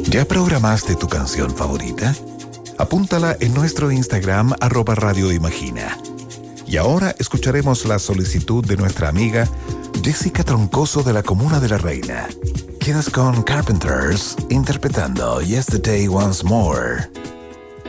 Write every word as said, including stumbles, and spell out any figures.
¿Ya programaste tu canción favorita? Apúntala en nuestro Instagram, arroba Radio Imagina. Y ahora escucharemos la solicitud de nuestra amiga Jessica Troncoso de la Comuna de la Reina. Quedas con Carpenters interpretando Yesterday Once More.